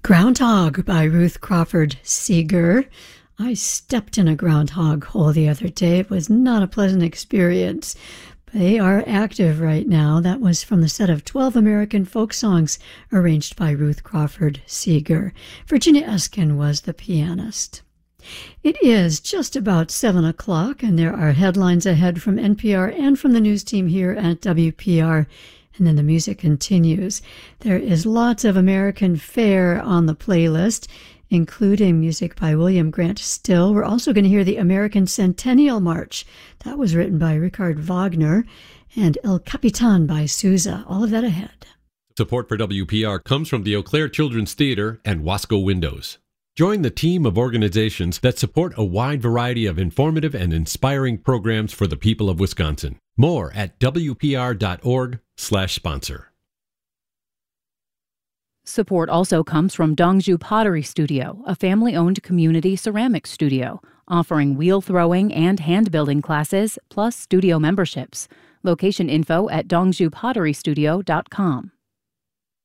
Groundhog by Ruth Crawford Seeger. I stepped in a groundhog hole the other day. It was not a pleasant experience. They are active right now. That was from the set of 12 American folk songs arranged by Ruth Crawford Seeger. Virginia Eskin was the pianist. It is just about 7 o'clock, and there are headlines ahead from NPR and from the news team here at WPR. And then the music continues. There is lots of American fare on the playlist, including music by William Grant Still. We're also going to hear the American Centennial March. That was written by Richard Wagner, and El Capitan by Sousa. All of that ahead. Support for WPR comes from the Eau Claire Children's Theater and Wasco Windows. Join the team of organizations that support a wide variety of informative and inspiring programs for the people of Wisconsin. More at wpr.org/sponsor. Support also comes from Dongju Pottery Studio, a family-owned community ceramics studio, offering wheel throwing and hand-building classes, plus studio memberships. Location info at dongjupotterystudio.com.